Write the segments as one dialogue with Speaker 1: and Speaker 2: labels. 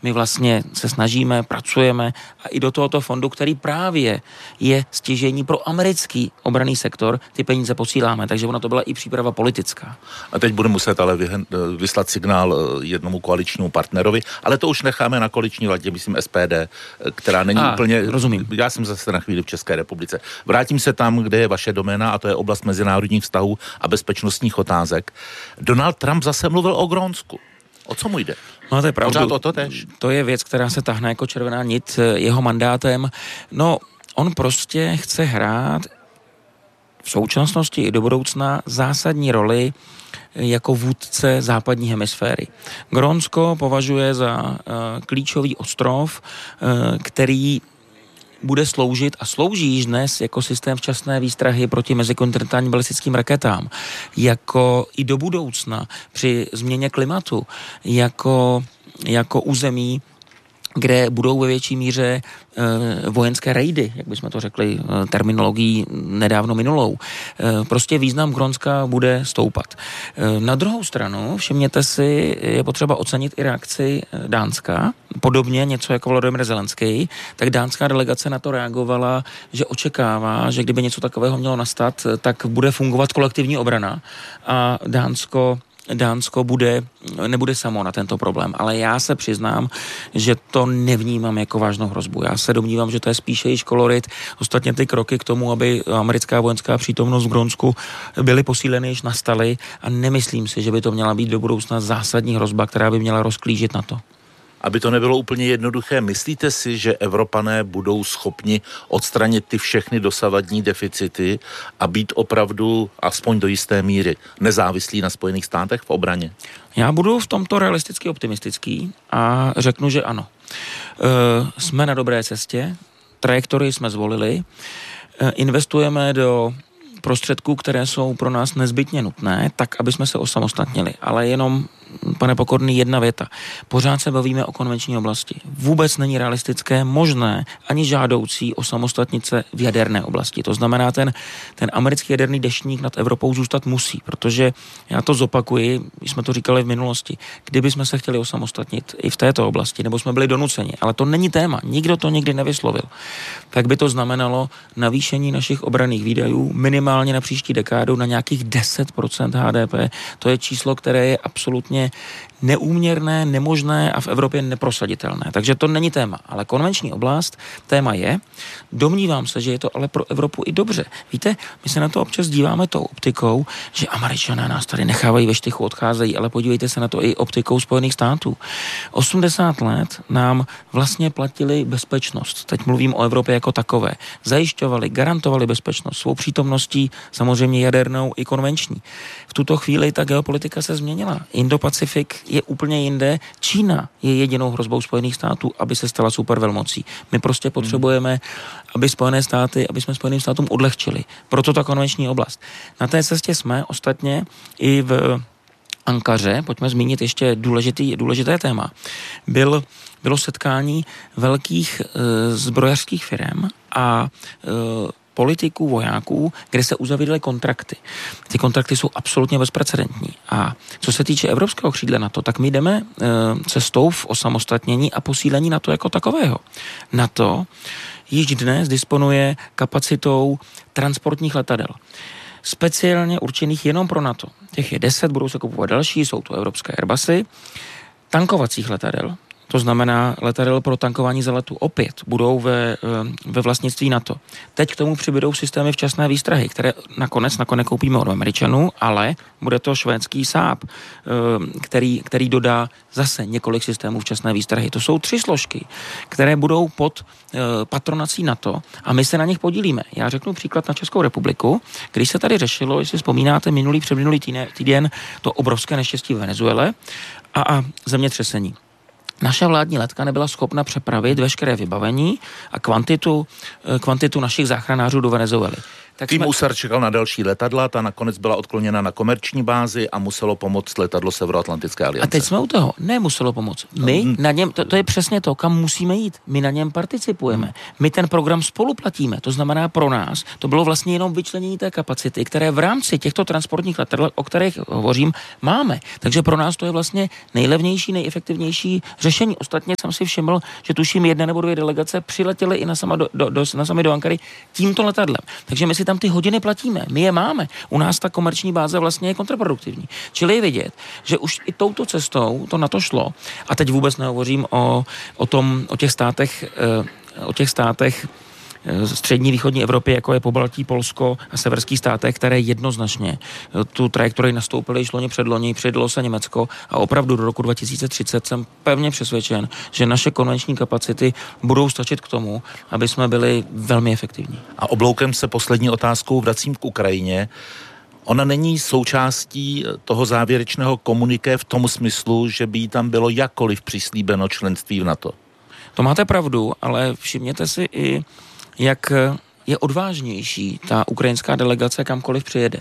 Speaker 1: My vlastně se snažíme, pracujeme a i do tohoto fondu, který právě je stěžejní pro americký obranný sektor, ty peníze posíláme, takže ona to byla i příprava politická.
Speaker 2: A teď bude muset ale vyslat signál jednomu koaličnímu partnerovi, ale to už necháme na koaliční vládě, myslím SPD, která není úplně...
Speaker 1: Rozumím.
Speaker 2: Já jsem zase na chvíli v České republice. Vrátím se tam, kde je vaše doména, a to je oblast mezinárodních vztahů a bezpečnostních otázek. Donald Trump zase mluvil o Grónsku. O co mu jde?
Speaker 1: Máte pravdu.
Speaker 2: Pořád o to tež.
Speaker 1: To je věc, která se tahne jako červená nit jeho mandátem. No, on prostě chce hrát v současnosti i do budoucna zásadní roli jako vůdce západní hemisféry. Grónsko považuje za klíčový ostrov, který bude sloužit a slouží již dnes jako systém včasné výstrahy proti mezikontinentálním balistickým raketám, jako i do budoucna při změně klimatu, jako území, kde budou ve větší míře vojenské rejdy, jak bychom to řekli terminologií nedávno minulou. Prostě význam Grónska bude stoupat. Na druhou stranu, všimněte si, je potřeba ocenit i reakci Dánska, podobně něco jako Volodymyr Zelenský, tak dánská delegace na to reagovala, že očekává, že kdyby něco takového mělo nastat, tak bude fungovat kolektivní obrana a Dánsko nebude samo na tento problém, ale já se přiznám, že to nevnímám jako vážnou hrozbu. Já se domnívám, že to je spíše již kolorit. Ostatně ty kroky k tomu, aby americká vojenská přítomnost v Grónsku byly posíleny, již nastaly a nemyslím si, že by to měla být do budoucna zásadní hrozba, která by měla rozklížit na to.
Speaker 2: Aby to nebylo úplně jednoduché, myslíte si, že Evropané budou schopni odstranit ty všechny dosavadní deficity a být opravdu, aspoň do jisté míry, nezávislí na Spojených státech v obraně?
Speaker 1: Já budu v tomto realisticky optimistický a řeknu, že ano. Jsme na dobré cestě, trajektorii jsme zvolili, investujeme do prostředků, které jsou pro nás nezbytně nutné, tak, aby jsme se osamostatnili. Ale jenom, pane Pokorný, jedna věta. Pořád se bavíme o konvenční oblasti. Vůbec není realistické, možné, ani žádoucí osamostatnit se v jaderné oblasti. To znamená, ten americký jaderný deštník nad Evropou zůstat musí, protože já to zopakuji, jsme to říkali v minulosti, kdyby jsme se chtěli osamostatnit i v této oblasti, nebo jsme byli donuceni, ale to není téma, nikdo to nikdy nevyslovil, tak by to znamenalo navýšení našich obranných výdajů minimálně na příští dekádu na nějakých 10% HDP. To je číslo, které je absolutně neúměrné, nemožné a v Evropě neprosaditelné. Takže to není téma. Ale konvenční oblast téma je. Domnívám se, že je to ale pro Evropu i dobře. Víte, my se na to občas díváme tou optikou, že Američané nás tady nechávají ve štychu, odcházejí, ale podívejte se na to i optikou Spojených států. 80 let nám vlastně platili bezpečnost. Teď mluvím o Evropě jako takové. Zajišťovali, garantovali bezpečnost svou přítomností, samozřejmě jadernou i konvenční. V tuto chvíli ta geopolitika se změnila. Indo-Pacifik je úplně jinde. Čína je jedinou hrozbou Spojených států, aby se stala supervelmocí. My prostě potřebujeme, aby jsme Spojeným státům odlehčili. Proto ta konvenční oblast. Na té cestě jsme ostatně i v Ankaře, pojďme zmínit ještě důležité téma. Bylo setkání velkých zbrojařských firem a politiků, vojáků, kde se uzavíraly kontrakty. Ty kontrakty jsou absolutně bezprecedentní. A co se týče evropského křídla NATO, tak my jdeme cestou v osamostatnění a posílení NATO jako takového. NATO již dnes disponuje kapacitou transportních letadel. Speciálně určených jenom pro NATO. Těch je 10, budou se kupovat další, jsou to evropské Airbusy. Tankovacích letadel, to znamená letadel pro tankování za letu, opět budou ve vlastnictví NATO. Teď k tomu přibydou systémy včasné výstrahy, které nakonec koupíme od Američanů, ale bude to švédský Saab, který dodá zase několik systémů včasné výstrahy. To jsou 3 složky, které budou pod patronací NATO a my se na nich podílíme. Já řeknu příklad na Českou republiku, když se tady řešilo, jestli vzpomínáte, předminulý týden to obrovské neštěstí v Venezuele a zemětřesení. Naše vládní letka nebyla schopna přepravit veškeré vybavení a kvantitu našich záchranářů do Venezuely.
Speaker 2: Tým Husar čekal na další letadla, ta nakonec byla odkloněna na komerční bázi a muselo pomoct letadlo Severoatlantické aliance.
Speaker 1: A teď jsme u toho. Nemuselo pomoct. My na něm, to je přesně to, kam musíme jít. My na něm participujeme. My ten program spoluplatíme. To znamená pro nás, to bylo vlastně jenom vyčlenění té kapacity, které v rámci těchto transportních letadel, o kterých hovořím, máme. Takže pro nás to je vlastně nejlevnější, nejefektivnější řešení. Ostatně jsem si všiml, že tuším 1 nebo 2 delegace přiletěly i na sami do Ankary tímto letadlem. Takže my si tam ty hodiny platíme. My je máme. U nás ta komerční báze vlastně je kontraproduktivní. Čili je vidět, že už i touto cestou to na to šlo. A teď vůbec nehovořím o těch státech střední východní Evropy, jako je Pobaltí, Polsko a severských státech, které jednoznačně tu trajektorii nastoupily již loni předloni, přidalo se Německo a opravdu do roku 2030 jsem pevně přesvědčen, že naše konvenční kapacity budou stačit k tomu, aby jsme byli velmi efektivní.
Speaker 2: A obloukem se poslední otázkou vracím k Ukrajině. Ona není součástí toho závěrečného komuniké v tom smyslu, že by jí tam bylo jakkoliv přislíbeno členství v NATO.
Speaker 1: To máte pravdu, ale všimněte si i, jak je odvážnější ta ukrajinská delegace kamkoliv přijede.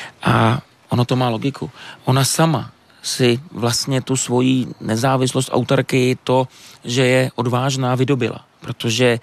Speaker 1: A ono to má logiku. Ona sama si vlastně tu svoji nezávislost, autarky, to, že je odvážná, vydobila. Protože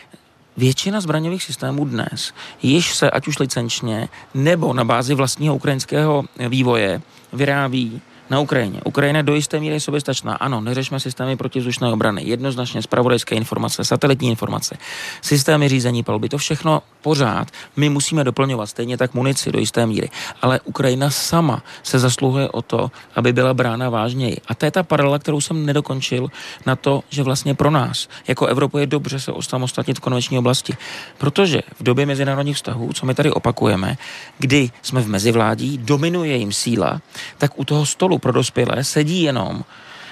Speaker 1: většina zbraňových systémů dnes již se, ať už licenčně, nebo na bázi vlastního ukrajinského vývoje, vyrábí na Ukrajině. Ukrajina do jisté míry je soběstačná. Ano, neřešme systémy protivzdušné obrany. Jednoznačně zpravodajské informace, satelitní informace, systémy řízení palby, to všechno pořád my musíme doplňovat, stejně tak munici do jisté míry. Ale Ukrajina sama se zasluhuje o to, aby byla brána vážněji. A to je ta paralela, kterou jsem nedokončil na to, že vlastně pro nás jako Evropu je dobře se osamostatnit v konvenční oblasti. Protože v době mezinárodních vztahů, co my tady opakujeme, kdy jsme v mezivládí, dominuje jim síla, tak u toho stolu pro dospělé sedí jenom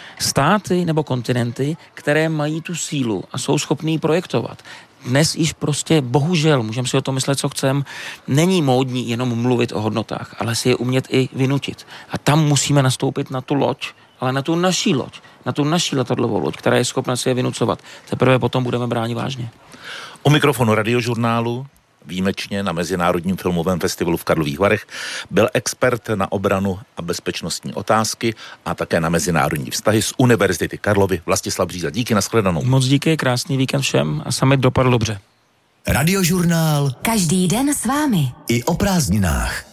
Speaker 1: státy nebo kontinenty, které mají tu sílu a jsou schopní projektovat. Dnes již prostě, bohužel, můžeme si o tom myslet, co chcem, není módní jenom mluvit o hodnotách, ale si je umět i vynutit. A tam musíme nastoupit na tu loď, ale na tu naší loď, na tu naší letadlovou loď, která je schopna si je vynucovat. Teprve potom budeme bránit vážně.
Speaker 2: U mikrofonu Radiožurnálu výjimečně na Mezinárodním filmovém festivalu v Karlových Varech byl expert na obranu a bezpečnostní otázky a také na mezinárodní vztahy z Univerzity Karlovy Vlastislav Bříza. Díky, nashledanou.
Speaker 1: Moc díky, krásný víkend všem a summit dopadl dobře.
Speaker 3: Radiožurnál.
Speaker 4: Každý den s vámi.
Speaker 3: I o prázdninách.